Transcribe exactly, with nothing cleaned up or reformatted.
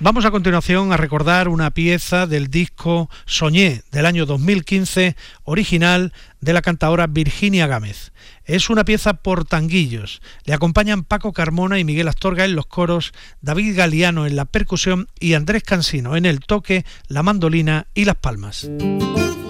Vamos a continuación a recordar una pieza del disco Soñé del año dos mil quince, original de la cantaora Virginia Gámez. Es una pieza por tanguillos. Le acompañan Paco Carmona y Miguel Astorga en los coros, David Galiano en la percusión y Andrés Cansino en el toque, la mandolina y las palmas.